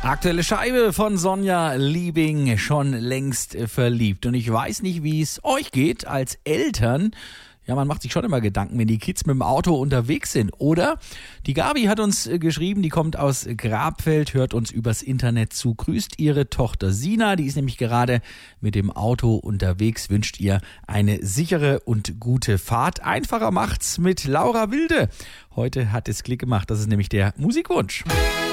Aktuelle Scheibe von Sonja Liebing, schon längst verliebt. Und ich weiß nicht, wie es euch geht als Eltern. Ja, man macht sich schon immer Gedanken, wenn die Kids mit dem Auto unterwegs sind, oder? Die Gabi hat uns geschrieben, die kommt aus Grabfeld, hört uns übers Internet zu, grüßt ihre Tochter Sina, die ist nämlich gerade mit dem Auto unterwegs, wünscht ihr eine sichere und gute Fahrt. Einfacher macht's mit Laura Wilde. Heute hat es Klick gemacht, das ist nämlich der Musikwunsch.